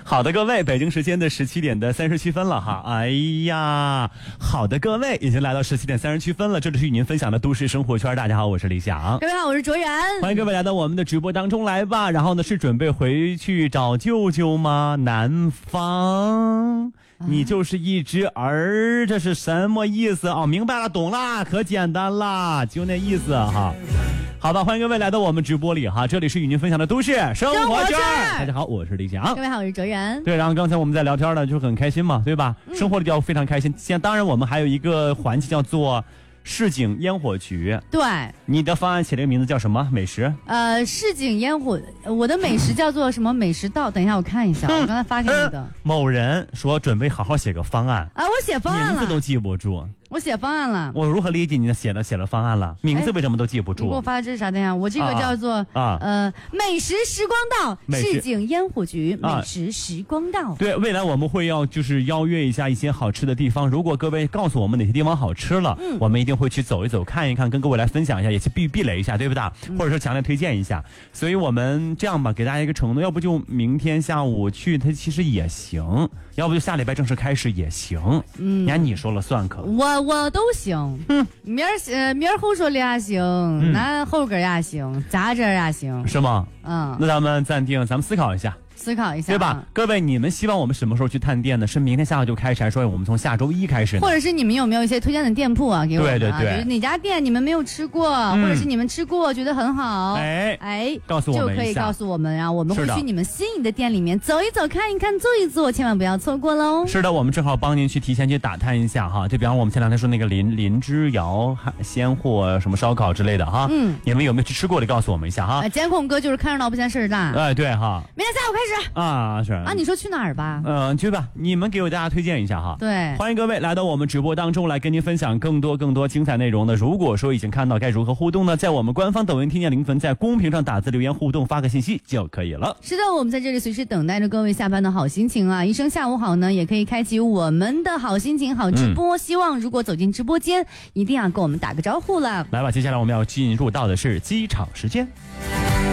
好的，各位，北京时间的17:37了哈。哎呀，好的，各位，已经来到17:37了。这里是与您分享的都市生活圈。大家好，我是李想。 各位好，我是卓然。 欢迎各位来到我们的直播当中来吧。然后呢，是准备回去找舅舅吗？南方。你就是一只儿，这是什么意思啊？明白了，懂了，可简单啦，就那意思哈。好的，欢迎各位来到我们直播里哈，这里是与您分享的都市生活圈。大家好，我是李翔。 各位好，我是卓然。 对，然后刚才我们在聊天呢，就很开心嘛，对吧？生活里要非常开心。现在当然我们还有一个环节叫做市井烟火局。 对， 你的方案起了个名字叫什么？美食？ 市井烟火，我的美食叫做什么美食道？等一下我看一下，我刚才发给你的。 某人说准备好好写个方案啊，我写方案了， 名字都记不住。 我写方案了， 我如何理解你写了方案了？名字为什么都记不住？ 你给我发的这是啥？等一下，我这个叫做美食时光道，市井烟火局，美食时光道。对， 未来我们会就是邀约一下一些好吃的地方。如果各位告诉我们哪些地方好吃了，我们一定会去走一走、看一看，跟各位来分享一下，也去避雷一下，对不对？或者说强烈推荐一下。所以我们这样吧，给大家一个承诺，要不就明天下午去，它其实也行；要不就下礼拜正式开始也行。你看你说了算可。 我都行，明儿后说的也行，那后个也行，咋着也行， 是吗？那咱们暂定，咱们思考一下，对吧？各位，你们希望我们什么时候去探店呢？是明天下午就开始，还是说我们从下周一开始呢？ 或者是你们有没有一些推荐的店铺啊？给我们对， 就是哪家店你们没有吃过，或者是你们吃过觉得很好， 告诉我们一下， 就可以告诉我们，然后我们会去你们心仪的店里面走一走、看一看、坐一坐，千万不要错过喽。 是的，我们正好帮您去提前去打探一下哈。就比方我们前两天说那个林之遥鲜货什么烧烤之类的哈，你们有没有去吃过的？告诉我们一下哈。 监控哥就是看热闹不嫌事儿大。 对哈。 明天下午开始啊，是啊。 你说去哪儿吧？ 去吧，你们给大家推荐一下哈。 对， 欢迎各位来到我们直播当中来跟您分享更多精彩内容的。如果说已经看到，该如何互动呢？在我们官方抖音听见零分，在公屏上打字留言互动，发个信息就可以了。 是的，我们在这里随时等待着各位下班的好心情啊！一声下午好呢，也可以开启我们的好心情好直播。希望如果走进直播间，一定要跟我们打个招呼了。 来吧，接下来我们要进入到的是机场时间。